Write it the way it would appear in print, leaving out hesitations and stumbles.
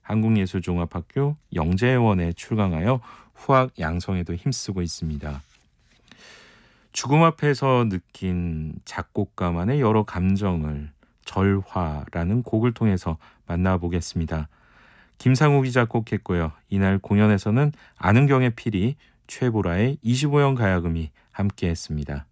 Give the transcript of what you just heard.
한국예술종합학교 영재원에 출강하여 후학 양성에도 힘쓰고 있습니다. 죽음 앞에서 느낀 작곡가만의 여러 감정을 절화라는 곡을 통해서 만나보겠습니다. 김상욱이 작곡했고요. 이날 공연에서는 안은경의 피리, 최보라의 25형 가야금이 함께했습니다.